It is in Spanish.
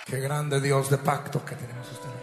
Qué grande Dios de pactos que tenemos usted.